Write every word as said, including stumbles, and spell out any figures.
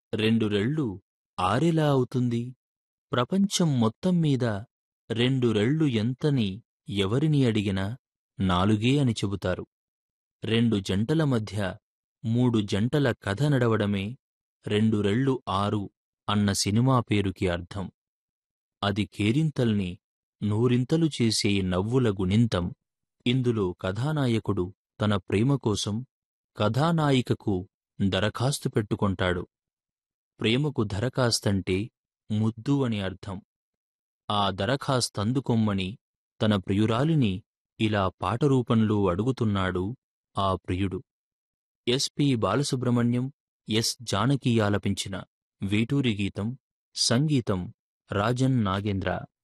రెండు రెళ్ళు ఆరెలా అవుతుంది? ప్రపంచం మొత్తం మీద రెండు రెళ్ళు ఎంతని ఎవరిని అడిగినా నాలుగే అని చెబుతారు. రెండు జంటల మధ్య మూడు జంటల కథ నడవడమే రెండు రెళ్ళు ఆరు అన్న సినిమా పేరుకి అర్థం. అది కేరింతల్ని నూరింతలు చేసే నవ్వుల గుణింతం. ఇందులో కథానాయకుడు తన ప్రేమ కోసం కథానాయికకు దరఖాస్తు పెట్టుకొంటాడు. ప్రేమకు దరఖాస్తంటే ముద్దు అని అర్థం. ఆ దరఖాస్తందుకొమ్మని తన ప్రియురాలిని ఇలా పాట రూపంలో అడుగుతున్నాడు ఆ ప్రియుడు. S P Balasubrahmanyam, yes Janaki ఆలపించిన వేటూరి గీతం, సంగీతం రాజన్ నాగేంద్ర.